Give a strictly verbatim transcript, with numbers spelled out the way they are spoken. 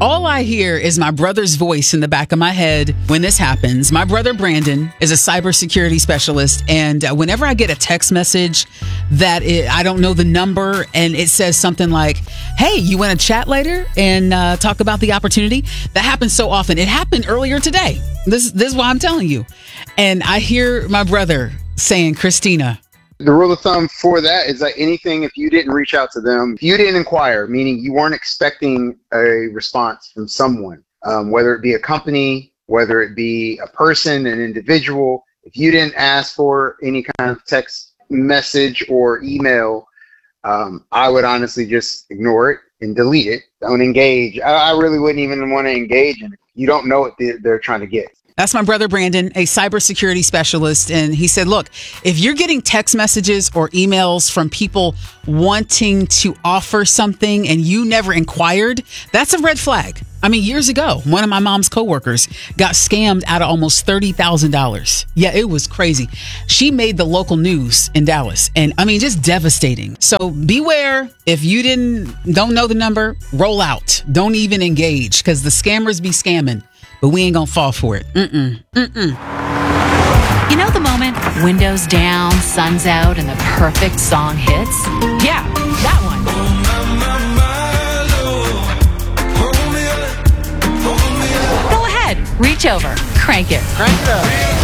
All I hear is my brother's voice in the back of my head when this happens. My brother Brandon is a cybersecurity specialist, and uh, whenever I get a text message that it, I don't know the number and it says something like, hey, you want to chat later and uh, talk about the opportunity? That happens so often. It happened earlier today. This, this is why I'm telling you. And I hear my brother saying, Christina. The rule of thumb for that is that anything, if you didn't reach out to them, if you didn't inquire, meaning you weren't expecting a response from someone, um, whether it be a company, whether it be a person, an individual, if you didn't ask for any kind of text message or email, um, I would honestly just ignore it and delete it. Don't engage. I, I really wouldn't even want to engage in it. You don't know what they, they're trying to get. That's my brother, Brandon, a cybersecurity specialist. And he said, look, if you're getting text messages or emails from people wanting to offer something and you never inquired, that's a red flag. I mean, years ago, one of my mom's coworkers got scammed out of almost thirty thousand dollars. Yeah, it was crazy. She made the local news in Dallas. And I mean, just devastating. So beware. If you didn't, don't know the number, roll out. Don't even engage, because the scammers be scamming. But we ain't gonna fall for it. Mm-mm. Mm-mm. You know the moment, windows down, sun's out, and the perfect song hits? Yeah, that one. Go ahead, reach over, crank it. Crank it up.